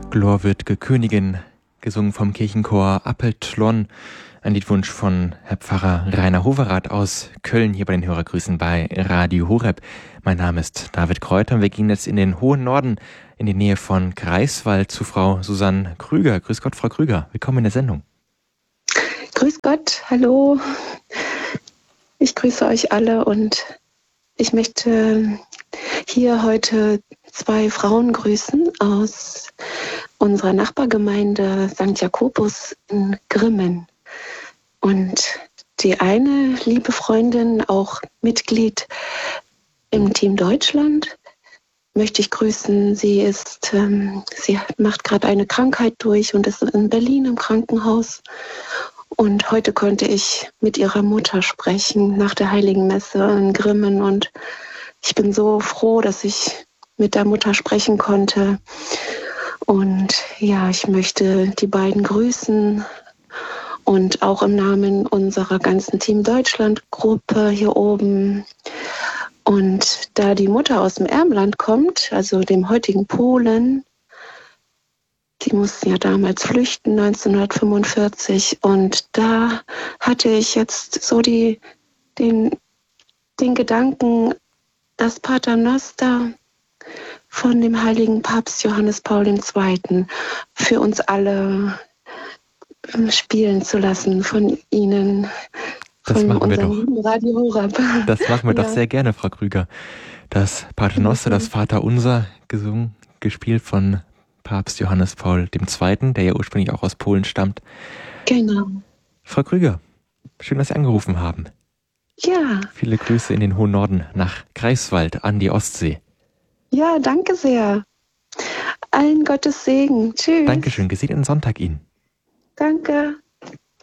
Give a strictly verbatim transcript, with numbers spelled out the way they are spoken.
Glor wird Gekönigin, gesungen vom Kirchenchor Appeltlon. Ein Liedwunsch von Herr Pfarrer Rainer Hoverath aus Köln, hier bei den Hörergrüßen bei Radio Horeb. Mein Name ist David Kräuter und wir gehen jetzt in den hohen Norden, in die Nähe von Greifswald zu Frau Susanne Krüger. Grüß Gott, Frau Krüger. Willkommen in der Sendung. Grüß Gott, hallo. Ich grüße euch alle und ich möchte hier heute zwei Frauen grüßen aus unserer Nachbargemeinde Sankt Jakobus in Grimmen. Und die eine liebe Freundin, auch Mitglied im Team Deutschland, möchte ich grüßen. Sie ist, ähm, sie macht gerade eine Krankheit durch und ist in Berlin im Krankenhaus. Und heute konnte ich mit ihrer Mutter sprechen nach der Heiligen Messe in Grimmen. Und ich bin so froh, dass ich mit der Mutter sprechen konnte. Und ja, ich möchte die beiden grüßen und auch im Namen unserer ganzen Team Deutschland-Gruppe hier oben. Und da die Mutter aus dem Ermland kommt, also dem heutigen Polen, die mussten ja damals flüchten, neunzehnhundertfünfundvierzig. Und da hatte ich jetzt so die, den, den Gedanken, dass Paternoster von dem heiligen Papst Johannes Paul der Zweite für uns alle spielen zu lassen, von Ihnen, das von machen wir unserem doch. Radio Horeb. Das machen wir Ja. doch sehr gerne, Frau Krüger. Das Paternoster, das Vaterunser, gesungen, gespielt von Papst Johannes Paul der Zweite, der ja ursprünglich auch aus Polen stammt. Genau. Frau Krüger, schön, dass Sie angerufen haben. Ja. Viele Grüße in den hohen Norden nach Greifswald an die Ostsee. Ja, danke sehr. Allen Gottes Segen. Tschüss. Dankeschön, gesegneten Sonntag Ihnen. Danke.